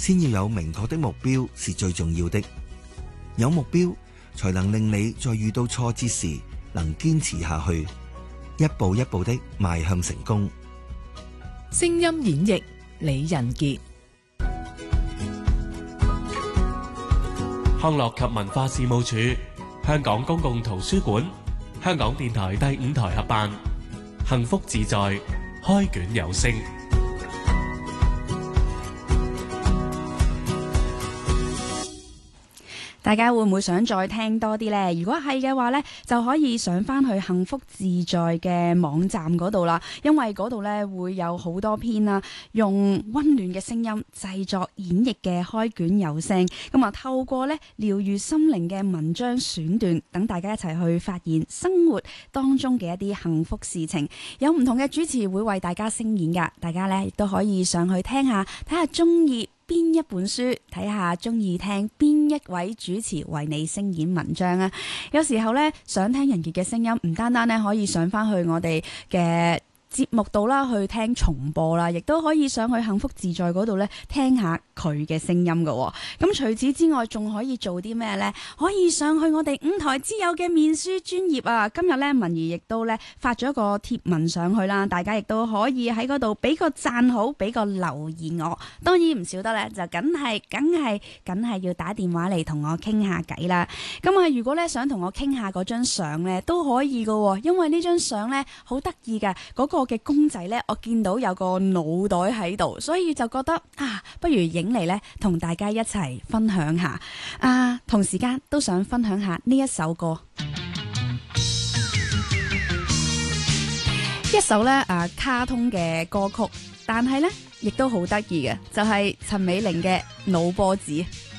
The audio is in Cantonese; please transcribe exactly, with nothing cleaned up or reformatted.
先要有明確的目標是最重要的。有目標才能令你在遇到挫折時能堅持下去，一步一步的邁向成功。 聲音演繹李仁傑。 康樂及文化事務署、香港公共圖書館、香港電台第五台合辦幸福自在開卷有聲。 大家會唔會想再聽多啲呢？如果係嘅話呢，就可以上翻去幸福自在嘅網站嗰度啦，因為嗰度呢會有好多篇啦，用溫暖嘅聲音製作演繹嘅開卷有聲，咁啊透過呢療癒心靈嘅文章選段，等大家一齊去發現生活當中嘅一啲幸福事情。有唔同嘅主持會為大家聲演噶，大家呢亦都可以上去聽下，睇下中意邊一本書，睇下中意聽邊一位主持為你聲演文章啊！有時候呢，想聽仁傑嘅聲音，唔單單呢可以上翻去我哋嘅節目度啦，去聽重播啦，亦都可以上去幸福自在嗰度咧，聽下佢嘅聲音噶。咁除此之外，仲可以做啲咩呢？可以上去我哋五台之友嘅面書專頁啊！今日咧，文儀亦都咧發咗一個貼文上去啦，大家亦都可以喺嗰度俾個讚好，俾個留言我。當然唔少得咧，就梗係梗係梗係要打電話嚟同我傾下偈啦。咁啊，如果咧想同我傾下嗰張相咧，都可以噶，因為呢張相咧好得意嘅嗰個。我嘅公仔呢，我見到有個腦袋喺度，所以就覺得啊，不如影嚟呢，同大家一齊分享下。啊，同時間都想分享下呢一首歌，一首呢啊卡通嘅歌曲，但係呢亦都好得意嘅，就係陳美玲嘅《腦波子》。